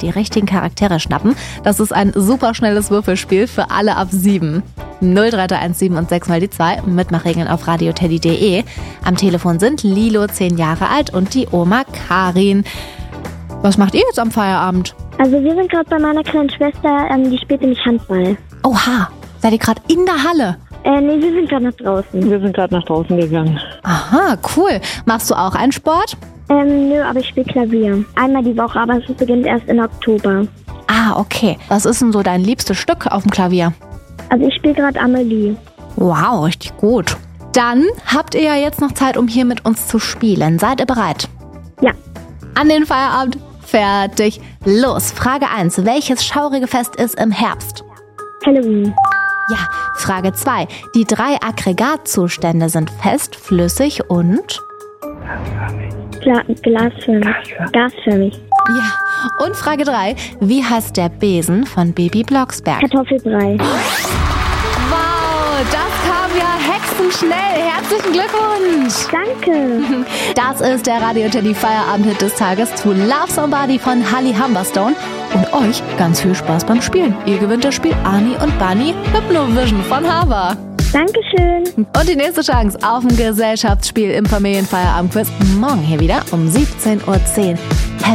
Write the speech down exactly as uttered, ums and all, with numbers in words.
die richtigen Charaktere schnappen. Das ist ein super schnelles Würfelspiel für alle ab sieben. null drei drei eins sieben und sechs mal die zwei. Mitmachregeln auf radioteddy punkt de. Am Telefon sind Lilo, zehn Jahre alt, und die Oma Karin. Was macht ihr jetzt am Feierabend? Also wir sind gerade bei meiner kleinen Schwester, ähm, die spielt nämlich Handball. Oha, seid ihr gerade in der Halle? Äh, nee, wir sind gerade nach draußen. Wir sind gerade nach draußen gegangen. Aha, cool. Machst du auch einen Sport? Ähm, nö, aber ich spiele Klavier. Einmal die Woche, aber es beginnt erst in Oktober. Ah, okay. Was ist denn so dein liebstes Stück auf dem Klavier? Also ich spiele gerade Amelie. Wow, richtig gut. Dann habt ihr ja jetzt noch Zeit, um hier mit uns zu spielen. Seid ihr bereit? Ja. An den Feierabend. Fertig. Los. Frage eins. Welches schaurige Fest ist im Herbst? Halloween. Ja. Frage zwei. Die drei Aggregatzustände sind fest, flüssig und... Gla glasförmig. Gasförmig. Ja. Und Frage drei. Wie heißt der Besen von Baby Blocksberg? Kartoffelbrei. Wow, das kam ja hexenschnell. Herzlichen Glückwunsch. Danke. Das ist der Radio-Teddy Feierabend-Hit des Tages zu Love Somebody von Holly Humberstone. Und euch ganz viel Spaß beim Spielen. Ihr gewinnt das Spiel Ani und Bunny Hypnovision von Hava. Dankeschön. Und die nächste Chance auf ein Gesellschaftsspiel im Familienfeierabend-Quiz morgen hier wieder um siebzehn Uhr zehn.